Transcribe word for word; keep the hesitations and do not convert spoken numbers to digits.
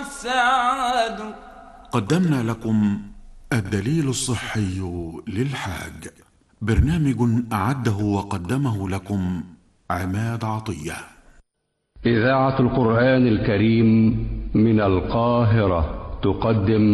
والسعاد. قدمنا لكم الدليل الصحي للحاج، برنامج أعده وقدمه لكم عماد عطية. إذاعة القرآن الكريم من القاهرة تقدم